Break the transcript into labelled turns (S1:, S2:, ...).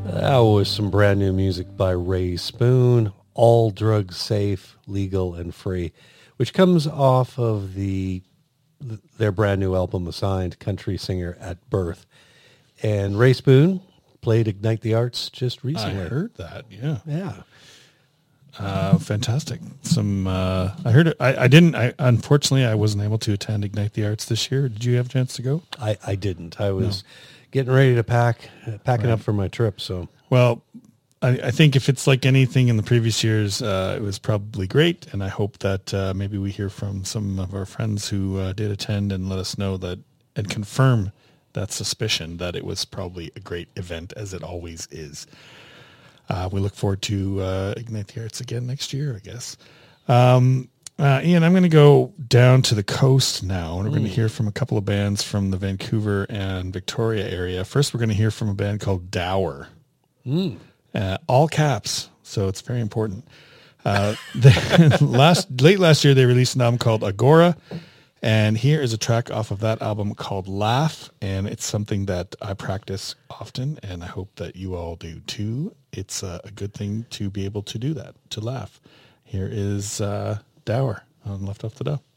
S1: That was some brand new music by Ray Spoon, All Drugs Safe, Legal, and Free, which comes off of their brand new album, Assigned Country Singer at Birth. And Ray Spoon played Ignite the Arts just
S2: I
S1: recently.
S2: heard that. Yeah.
S1: Yeah.
S2: Fantastic. I heard it. I didn't, unfortunately, I wasn't able to attend Ignite the Arts this year. Did you have a chance to go?
S1: I didn't. I was getting ready to packing up for my trip. So,
S2: Well, I think if it's like anything in the previous years, it was probably great. And I hope that maybe we hear from some of our friends who did attend and let us know that and confirm that suspicion that it was probably a great event as it always is. We look forward to Ignite the Arts again next year, I guess. Ian, I'm going to go down to the coast now, and we're going to hear from a couple of bands from the Vancouver and Victoria area. First, we're going to hear from a band called Dower. All caps, so it's very important. Late last year, they released an album called Agora, and here is a track off of that album called Laugh, and it's something that I practice often, and I hope that you all do too. It's a good thing to be able to do that, to laugh. Here is Dower on Left Off the Dough.